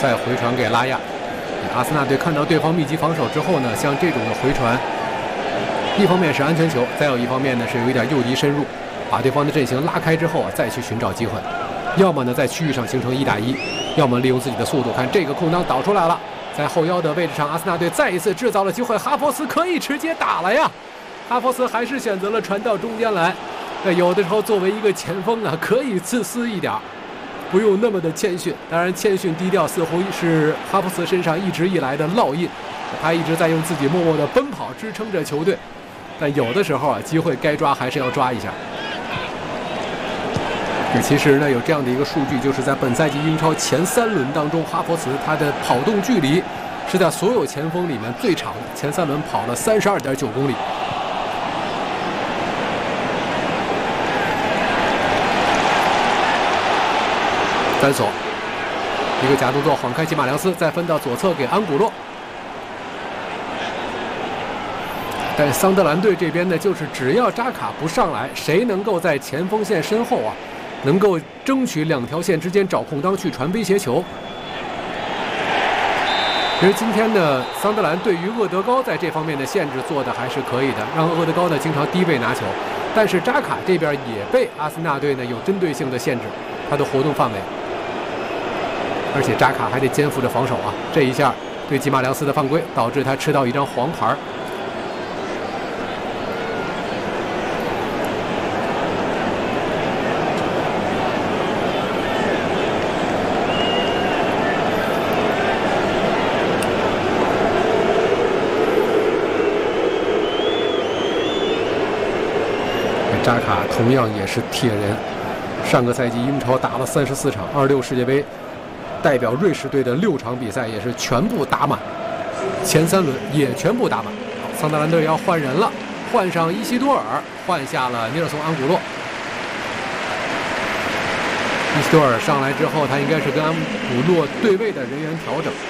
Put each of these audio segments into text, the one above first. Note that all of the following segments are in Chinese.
再回传给拉亚。阿森纳队看到对方密集防守之后呢，像这种的回传，一方面是安全球，再有一方面呢是有一点诱敌深入，把对方的阵型拉开之后再去寻找机会，要么呢在区域上形成1打1，要么利用自己的速度。看这个空当导出来了，在后腰的位置上，阿森纳队再一次制造了机会，哈弗茨可以直接打了呀。哈弗茨还是选择了传到中间来。有的时候作为一个前锋啊，可以自私一点，不用那么的谦逊。当然，谦逊低调似乎是哈弗茨身上一直以来的烙印，他一直在用自己默默的奔跑支撑着球队。但有的时候啊，机会该抓还是要抓一下。其实呢，有这样的一个数据，就是在本赛季英超前3轮当中，哈弗茨他的跑动距离是在所有前锋里面最长的，前3轮跑了32.9公里。单索，一个假动作晃开吉马良斯，再分到左侧给安古洛。但桑德兰队这边呢，就是只要扎卡不上来，谁能够在前锋线身后啊，能够争取2条线之间找空当去传威胁球。其实今天呢，桑德兰对于厄德高在这方面的限制做的还是可以的，让厄德高呢经常低位拿球。但是扎卡这边也被阿森纳队呢有针对性的限制他的活动范围。而且扎卡还得肩负着防守啊，这一下对吉马良斯的犯规，导致他吃到一张黄牌。扎卡同样也是铁人，上个赛季英超打了34场，26世界杯代表瑞士队的6场比赛也是全部打满，前3轮也全部打满。桑德兰队要换人了，换上伊西多尔，换下了尼尔松·安古洛。伊西多尔上来之后，他应该是跟安古洛对位的人员调整。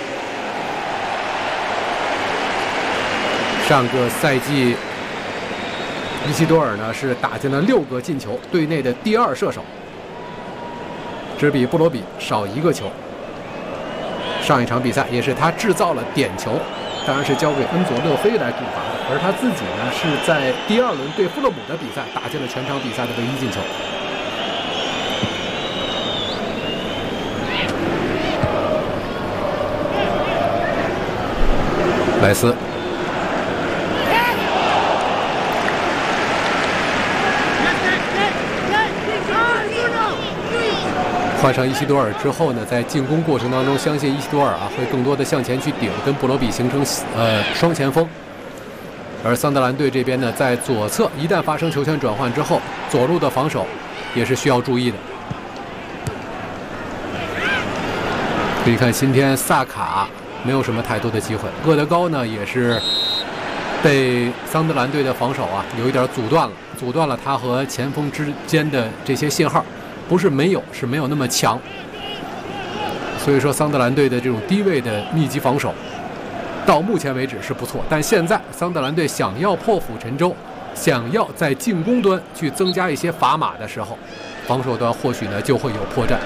上个赛季伊西多尔呢是打进了6个进球，队内的第2射手，只比布罗比少1个球。上一场比赛也是他制造了点球，当然是交给恩佐勒菲来主罚的，而他自己呢是在第2轮对富勒姆的比赛打进了全场比赛的唯一进球。莱斯，换上伊西多尔之后呢，在进攻过程当中，相信伊西多尔啊会更多的向前去顶，跟布罗比形成双前锋。而桑德兰队这边呢，在左侧一旦发生球权转换之后，左路的防守也是需要注意的。可以看今天萨卡没有什么太多的机会，厄德高呢也是被桑德兰队的防守啊有一点阻断了他和前锋之间的这些信号。不是没有，是没有那么强。所以说，桑德兰队的这种低位的密集防守，到目前为止是不错。但现在桑德兰队想要破釜沉舟，想要在进攻端去增加一些砝码的时候，防守端或许呢就会有破绽。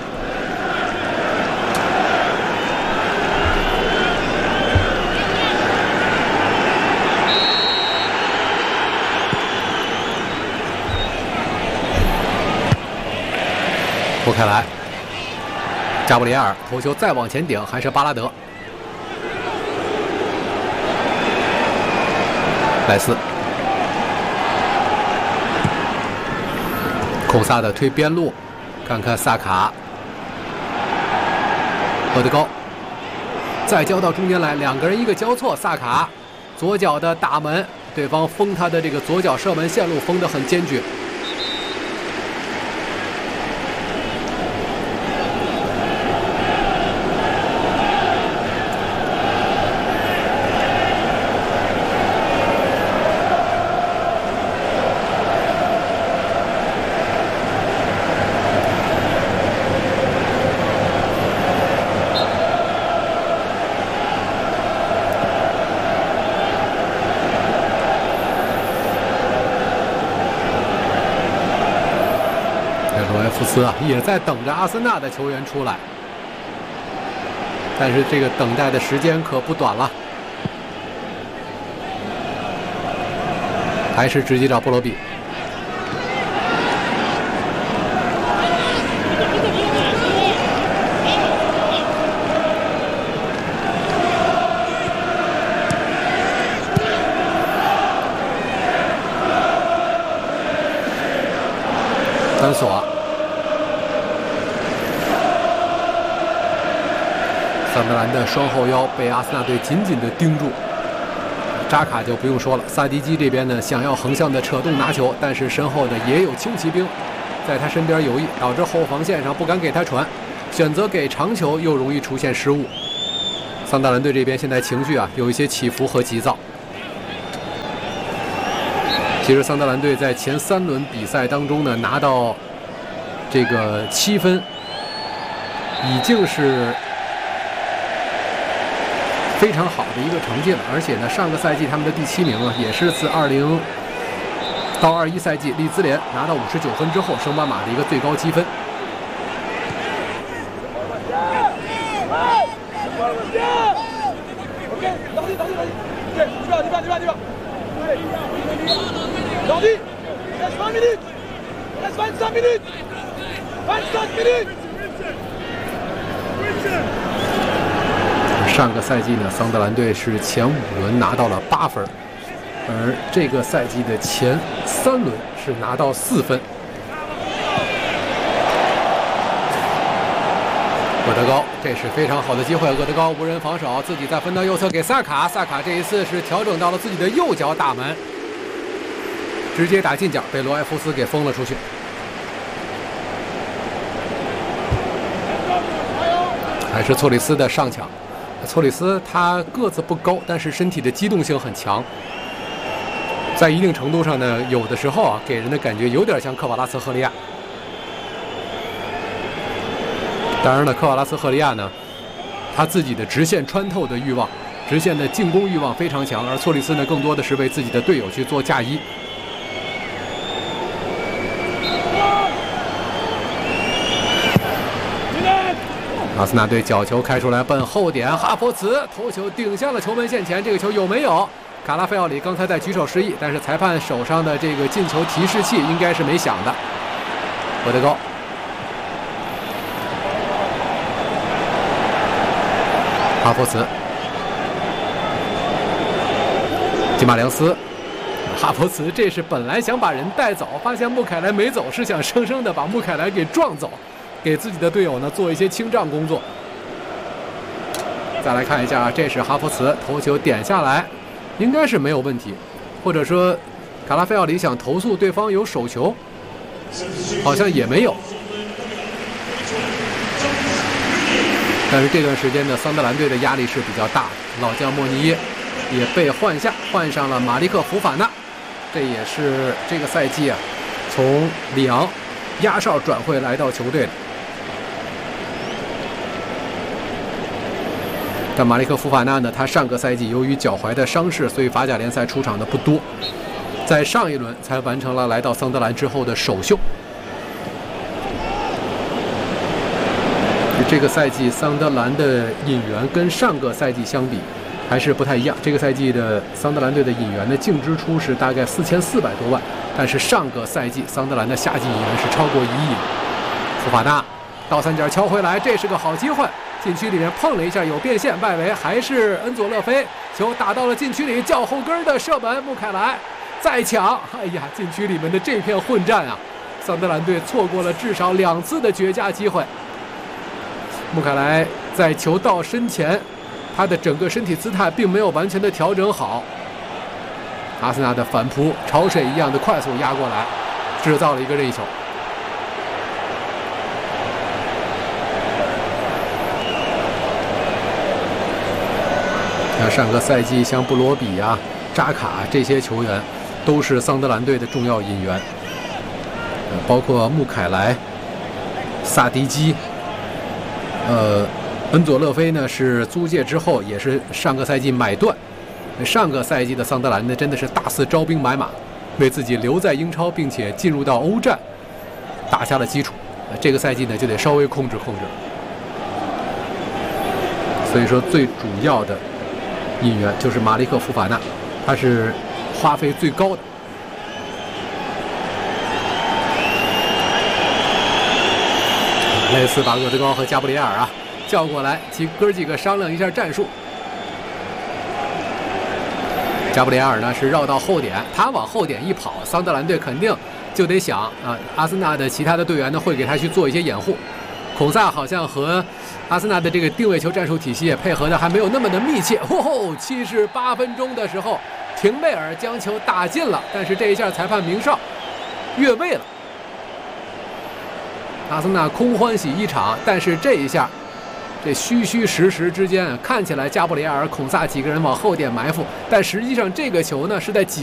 拨开来，加布里埃尔头球再往前顶，还是巴拉德。莱斯，孔萨的推边路，看看萨卡，厄德高，再交到中间来，两个人一个交错，萨卡左脚的打门，对方封他的这个左脚射门线路封得很坚决。罗埃夫斯啊，也在等着阿森纳的球员出来。 但是这个等待的时间可不短了，还是直接找波罗比。单索，桑德兰的双后腰被阿森纳队紧紧地盯住。扎卡就不用说了，萨迪基这边呢想要横向的扯动拿球，但是身后的也有轻骑兵在他身边游弋，导致后防线上不敢给他传，选择给长球又容易出现失误。桑德兰队这边现在情绪有一些起伏和急躁。其实桑德兰队在前3轮比赛当中呢，拿到这个7分，已经是非常好的一个成绩了。而且呢，上个赛季他们的第7名也是自20到21赛季利兹联拿到59分之后升班马的一个最高积分。上个赛季呢，桑德兰队是前5轮拿到了8分，而这个赛季的前3轮是拿到4分。厄德高，这是非常好的机会。厄德高无人防守，自己再分到右侧给萨卡，萨卡这一次是调整到了自己的右脚打门，直接打近角，被罗埃夫斯给封了出去。还是措里斯的上抢。措里斯他个子不高，但是身体的机动性很强，在一定程度上呢，有的时候给人的感觉有点像科瓦拉茨赫利亚。当然了，科瓦拉茨赫利亚呢，他自己的直线穿透的欲望、直线的进攻欲望非常强，而措里斯呢，更多的是为自己的队友去做嫁衣。阿森纳队角球开出来，奔后点，哈弗茨头球顶向了球门线前，这个球有没有？卡拉菲奥里刚才在举手示意，但是裁判手上的这个进球提示器应该是没响的。厄德高，哈弗茨，吉马良斯，哈弗茨这是本来想把人带走，发现穆凯莱没走，是想生生的把穆凯莱给撞走，给自己的队友呢做一些清障工作。再来看一下，这是哈弗茨头球点下来，应该是没有问题，或者说卡拉菲奥里想投诉对方有手球，好像也没有。但是这段时间呢，桑德兰队的压力是比较大，老将莫尼耶也被换下，换上了马利克·福法纳，这也是这个赛季从里昂压哨转会来到球队的。但马利克·福法纳呢，他上个赛季由于脚踝的伤势，所以法甲联赛出场的不多，在上一轮才完成了来到桑德兰之后的首秀。这个赛季桑德兰的引援跟上个赛季相比还是不太一样。这个赛季的桑德兰队的引援的净支出是大概4400多万，但是上个赛季桑德兰的夏季引援是超过1亿。福法纳倒三角敲回来，这是个好机会，禁区里面碰了一下有变线，外围还是恩佐勒菲，球打到了禁区里，脚后跟的射门，穆凯莱再抢，哎呀，禁区里面的这片混战桑德兰队错过了至少2次的绝佳机会。穆凯莱在球到身前，他的整个身体姿态并没有完全的调整好。阿森纳的反扑，潮水一样的快速压过来，制造了一个任意球。像上个赛季，像布罗比扎卡这些球员，都是桑德兰队的重要引援，包括穆凯莱、萨迪基。恩佐勒菲呢是租借之后，也是上个赛季买断。上个赛季的桑德兰呢，真的是大肆招兵买马，为自己留在英超并且进入到欧战打下了基础。这个赛季呢，就得稍微控制控制。所所以说最主要的引援就是马利克·福法纳，他是花费最高的。类似把厄德高和加布里埃尔叫过来，哥几个商量一下战术。加布里埃尔呢是绕到后点，他往后点一跑，桑德兰队肯定就得想阿森纳的其他的队员呢会给他去做一些掩护。孔萨好像和阿森纳的这个定位球战术体系也配合的还没有那么的密切。78分钟的时候，廷贝尔将球打进了，但是这一下裁判明哨越位了。阿森纳空欢喜一场，但是这一下，这虚实之间看起来加布里埃尔、孔萨几个人往后点埋伏，但实际上这个球呢是在几